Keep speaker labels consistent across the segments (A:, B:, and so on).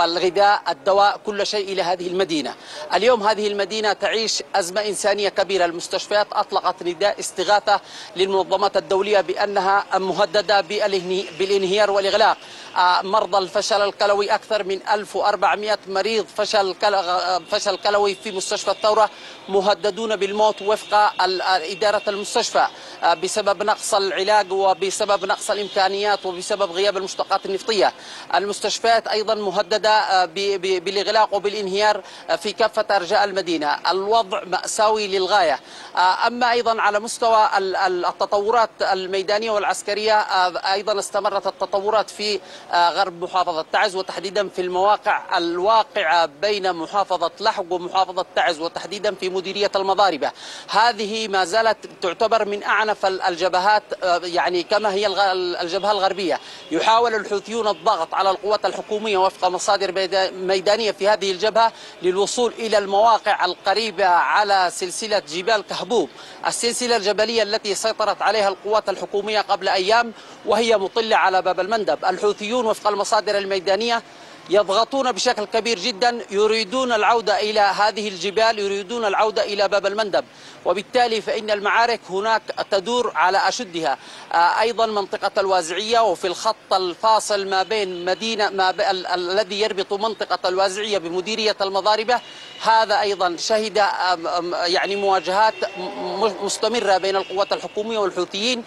A: الغذاء، الدواء، كل شيء إلى هذه المدينة. اليوم هذه المدينة تعيش أزمة إنسانية كبيرة. المستشفيات أطلقت نداء استغاثة للمنظمات الدولية بأنها مهددة بالانهيار والإغلاق. مرضى الفشل الكلوي أكثر من 1400 مريض فشل كلوي في مستشفى الثورة مهددون بالموت وفق إدارة المستشفى بسبب نقص العلاج وبسبب نقص الإمكانيات وبسبب غياب المشتقات النفطية. المستشفيات أيضا مهددة بالإغلاق وبالانهيار في كافة أرجاء المدينة. الوضع مأساوي للغاية. أما أيضا على مستوى التطورات الميدانية والعسكرية، أيضا استمرت التطورات في غرب محافظة تعز، وتحديدا في المواقع الواقعة بين محافظة لحج ومحافظة تعز، وتحديدا في مديرية المضاربة. هذه ما زالت تعتبر من أعنف الجبهات، يعني كما هي الجبهة الغربية. يحاول الحوثيون الضغط على القوات الحكومية وفق مصادر ميدانية في هذه الجبهة للوصول إلى المواقع القريبة على سلسلة جبال كهبوب، السلسلة الجبلية التي سيطرت عليها القوات الحكومية قبل أيام وهي مطلة على باب المندب. الحوثيون وفق المصادر الميدانية يضغطون بشكل كبير جدا، يريدون العودة إلى هذه الجبال، يريدون العودة إلى باب المندب، وبالتالي فإن المعارك هناك تدور على أشدها. أيضا منطقة الوازعية وفي الخط الفاصل ما بين الذي يربط منطقة الوازعية بمديرية المضاربة، هذا أيضا شهد يعني مواجهات مستمرة بين القوات الحكومية والحوثيين،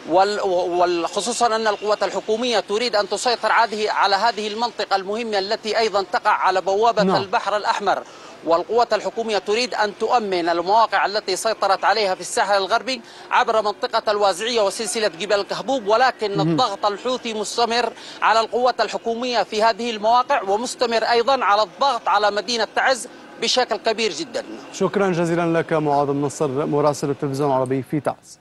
A: وخصوصا أن القوات الحكومية تريد أن تسيطر على هذه المنطقة المهمة التي أيضا تقع على بوابة البحر الأحمر. والقوات الحكومية تريد أن تؤمن المواقع التي سيطرت عليها في الساحل الغربي عبر منطقة الوازعية وسلسلة جبال الكهبوب، ولكن الضغط الحوثي مستمر على القوات الحكومية في هذه المواقع، ومستمر أيضا على الضغط على مدينة تعز بشكل كبير جدا.
B: شكرا جزيلا لك معاذ النصر مراسل التلفزيون العربي في تعز.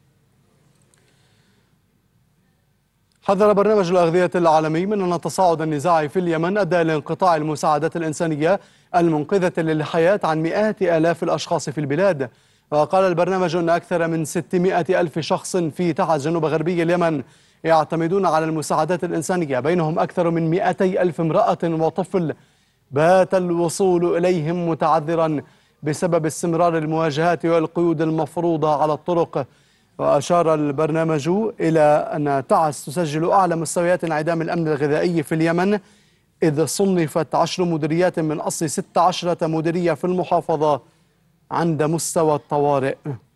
B: حذر برنامج الأغذية العالمي من أن تصاعد النزاع في اليمن أدى إلى انقطاع المساعدات الإنسانية المنقذة للحياة عن مئات آلاف الأشخاص في البلاد. وقال البرنامج أن أكثر من 600 ألف شخص في تعز جنوب غربي اليمن يعتمدون على المساعدات الإنسانية، بينهم أكثر من 200 ألف امرأة وطفل بات الوصول إليهم متعذرا بسبب استمرار المواجهات والقيود المفروضة على الطرق. وأشار البرنامج إلى أن تعز تسجل أعلى مستويات انعدام الأمن الغذائي في اليمن، إذ صنفت 10 مديريات من أصل 16 مديرية في المحافظة عند مستوى الطوارئ.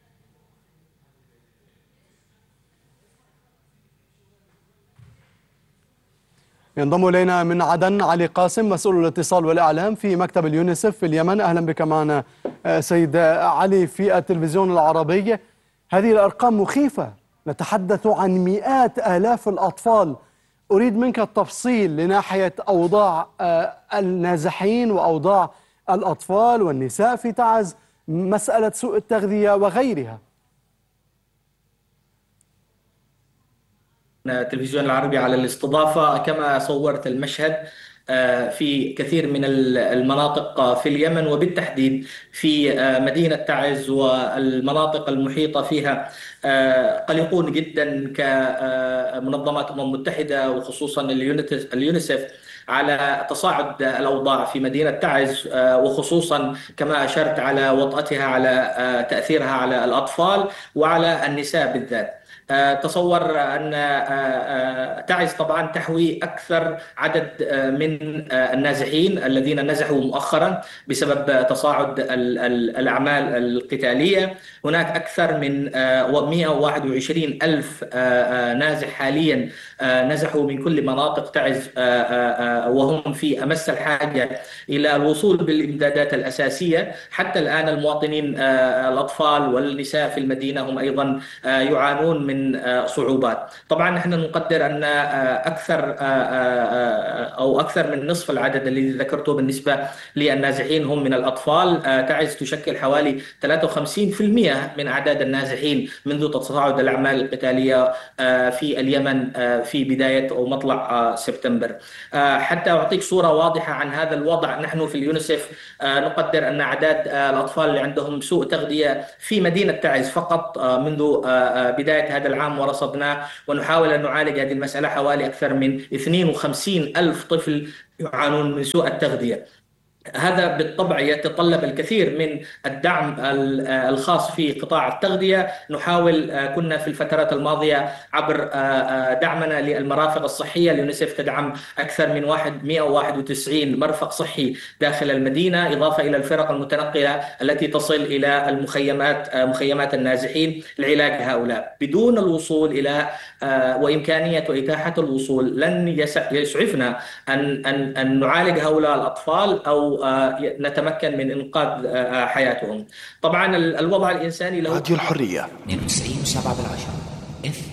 B: ينضم إلينا من عدن علي قاسم مسؤول الاتصال والإعلام في مكتب اليونيسف في اليمن. أهلا بك معنا سيد علي في التلفزيون العربي. هذه الأرقام مخيفة، نتحدث عن مئات آلاف الأطفال. أريد منك التفصيل لناحية أوضاع النازحين وأوضاع الأطفال والنساء في تعز، مسألة سوء التغذية وغيرها.
C: التلفزيون العربي على الاستضافة. كما صورت المشهد في كثير من المناطق في اليمن وبالتحديد في مدينة تعز والمناطق المحيطة فيها قلقون جدا كمنظمات الأمم المتحدة وخصوصا اليونيسف على تصاعد الأوضاع في مدينة تعز، وخصوصا كما أشرت على وطأتها على تأثيرها على الأطفال وعلى النساء بالذات. تصور أن تعز طبعا تحوي أكثر عدد من النازحين الذين نزحوا مؤخرا بسبب تصاعد الأعمال القتالية. هناك أكثر من 121 ألف نازح حاليا نزحوا من كل مناطق تعز، وهم في أمس الحاجة إلى الوصول بالإمدادات الأساسية. حتى الآن المواطنين الأطفال والنساء في المدينة هم أيضا يعانون من صعوبات. طبعا نحن نقدر أن أكثر من نصف العدد الذي ذكرته بالنسبة للنازحين هم من الأطفال. تعز تشكل حوالي 53% من أعداد النازحين منذ تصاعد الأعمال القتالية في اليمن في بداية أو مطلع سبتمبر. حتى أعطيك صورة واضحة عن هذا الوضع، نحن في اليونيسف نقدر أن أعداد الأطفال اللي عندهم سوء تغذية في مدينة تعز فقط منذ بداية هذا العام ورصدناه، ونحاول أن نعالج هذه المسألة. حوالي أكثر من 52 ألف طفل يعانون من سوء التغذية. هذا بالطبع يتطلب الكثير من الدعم الخاص في قطاع التغذية. نحاول، كنا في الفترات الماضية عبر دعمنا للمرافق الصحية، اليونيسف تدعم أكثر من 191 مرفق صحي داخل المدينة، إضافة إلى الفرق المتنقلة التي تصل إلى مخيمات النازحين لعلاج هؤلاء. بدون الوصول إلى وإمكانية وإتاحة الوصول لن يسعفنا أن نعالج هؤلاء الأطفال أو نتمكن من إنقاذ حياتهم. طبعا الوضع الإنساني له
D: راديو الحرية
E: 92.7